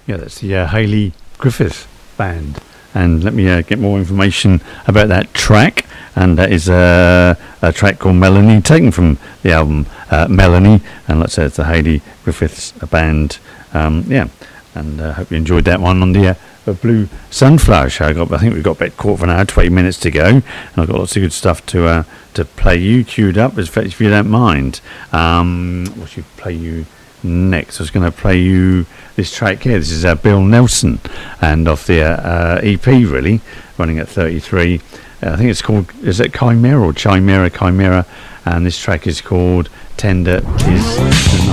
Yeah, that's the Hayley Griffith Band. And let me get more information about that track. And that is a track called Melanie, taken from the album Melanie. And let's say it's the Hayley Griffiths Band. Yeah, and I hope you enjoyed that one on the Blue Sunflower Show. I think we've got about quarter of an hour, 20 minutes to go. And I've got lots of good stuff to play you, queued up, if you don't mind. What should play you next? I was going to play you this track here. This is Bill Nelson, and off the EP, really, running at 33. I think it's called, is it Chimera or Chimera? And this track is called Tender Is the Night.